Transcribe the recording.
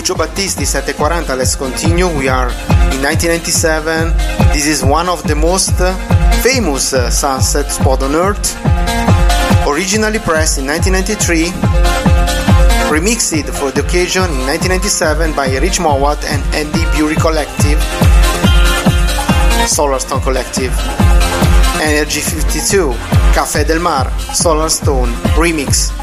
Lucio Battisti 740, let's continue. We are in 1997. This is one of the most famous sunset spot on earth. Originally pressed in 1993, remixed for the occasion in 1997 by Rich Mowat and Andy Bury Collective, Solarstone Collective. Energy 52, Café del Mar, Solarstone, remix.